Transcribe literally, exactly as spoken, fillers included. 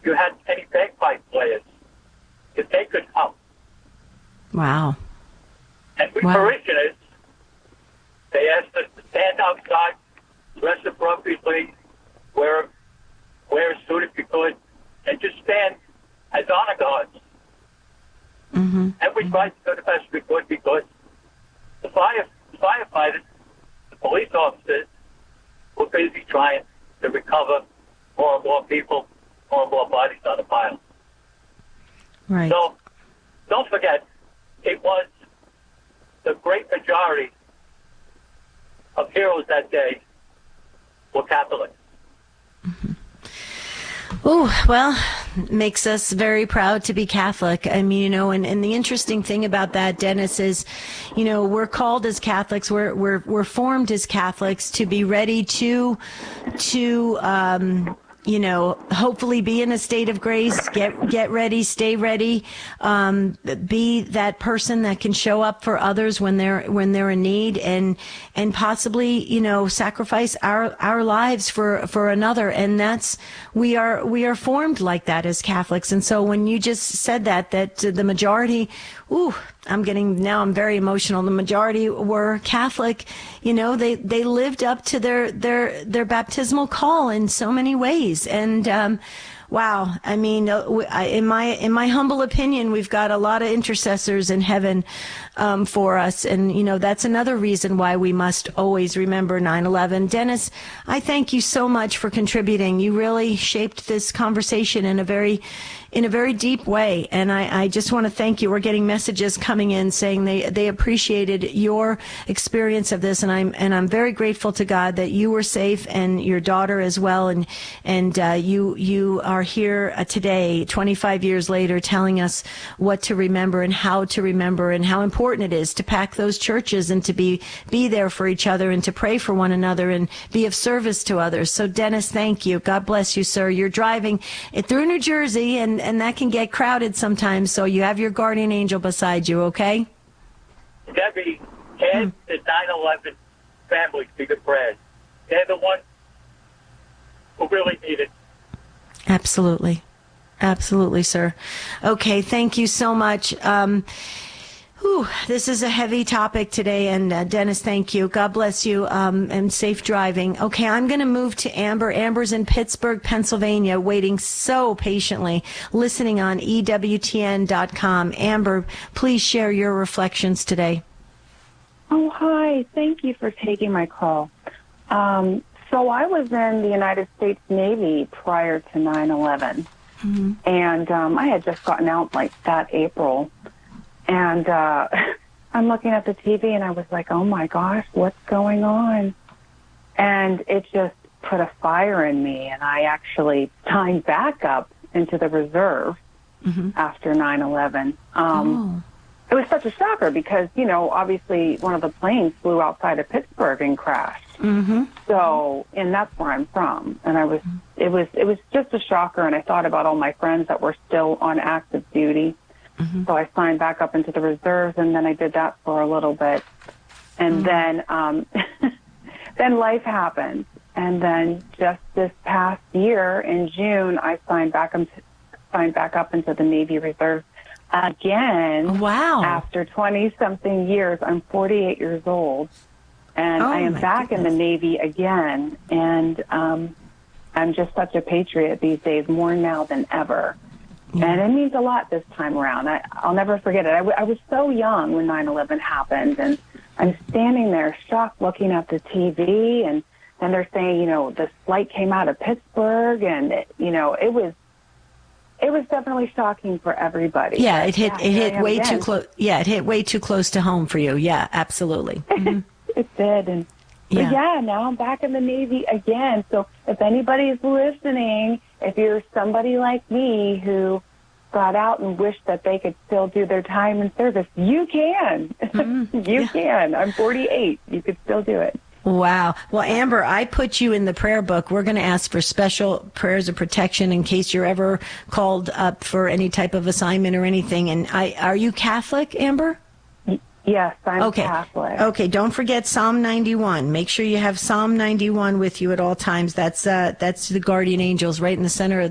if you had any bagpipe players, if they could come. Wow. And we Wow. parishioners, they asked us to stand outside, dress appropriately, wear, wear a suit if you could, and just stand as honor guards. Mm-hmm. And we tried to do the best we could because the fire, firefighters, the police officers, were busy trying to recover more and more people, more and more bodies on the pile. Right. So, don't forget, it was the great majority of heroes that day were Catholics. Oh, well, makes us very proud to be Catholic. I mean, you know, and, and the interesting thing about that, Dennis, is, you know, we're called as Catholics, we're we're we're formed as Catholics to be ready to to um you know, hopefully be in a state of grace, get get ready, stay ready, um, be that person that can show up for others when they're when they're in need, and and possibly, you know, sacrifice our our lives for for another. And that's we are we are formed like that as Catholics. And so when you just said that that the majority, ooh, I'm getting now I'm very emotional. The majority were Catholic. You know, they they lived up to their their their baptismal call in so many ways. And um, wow, I mean, in my in my humble opinion, we've got a lot of intercessors in heaven um, for us, and you know that's another reason why we must always remember nine eleven. Dennis, I thank you so much for contributing. You really shaped this conversation in a very in a very deep way. And I, I just want to thank you. We're getting messages coming in saying they, they appreciated your experience of this. And I'm, and I'm very grateful to God that you were safe and your daughter as well. And, and, uh, you, you are here uh, today, twenty-five years later, telling us what to remember and how to remember and how important it is to pack those churches and to be, be there for each other and to pray for one another and be of service to others. So Dennis, thank you. God bless you, sir. You're driving through New Jersey, and and that can get crowded sometimes, so you have your guardian angel beside you, okay? Debbie, add mm. the nine eleven families to the prayers. They're the ones who really need it. Absolutely. Absolutely, sir. Okay, thank you so much. Um, whew, this is a heavy topic today, and uh, Dennis, thank you. God bless you, um, and safe driving. Okay, I'm going to move to Amber. Amber's in Pittsburgh, Pennsylvania, waiting so patiently, listening on E W T N dot com. Amber, please share your reflections today. Oh, hi. Thank you for taking my call. Um, so I was in the United States Navy prior to nine eleven, mm-hmm. and um, I had just gotten out like that April. And uh, I'm looking at the T V, and I was like, oh, my gosh, what's going on? And it just put a fire in me, and I actually signed back up into the reserve mm-hmm. after nine eleven. Um, oh. It was such a shocker because, you know, obviously one of the planes flew outside of Pittsburgh and crashed. Mm-hmm. So, and that's where I'm from. And I was, mm-hmm. it was, it was just a shocker, and I thought about all my friends that were still on active duty. Mm-hmm. So I signed back up into the reserves, and then I did that for a little bit. And mm-hmm. then um, then life happened. And then just this past year, in June, I signed back, into, signed back up into the Navy Reserve again. Wow. After twenty-something years. I'm forty-eight years old, and oh, I am back goodness. in the Navy again. And um, I'm just such a patriot these days, more now than ever. Yeah. And it means a lot this time around. I, I'll never forget it. I, w- I was so young when nine eleven happened, and I'm standing there shocked looking at the T V, and, and they're saying, you know, this flight came out of Pittsburgh, and, it, you know, it was it was definitely shocking for everybody. Yeah, it hit yeah, it hit way again. too close. Yeah, it hit way too close to home for you. Yeah, absolutely. Mm-hmm. It did, and yeah. But yeah, now I'm back in the Navy again. So if anybody's listening, if you're somebody like me who got out and wished that they could still do their time in service, you can. Mm, you yeah. can. I'm forty-eight. You could still do it. Wow. Well, Amber, I put you in the prayer book. We're going to ask for special prayers of protection in case you're ever called up for any type of assignment or anything. And I, are you Catholic, Amber? Yes, I'm okay. Catholic. Okay, don't forget Psalm ninety-one. Make sure you have Psalm ninety-one with you at all times. That's uh, that's the guardian angels right in the center of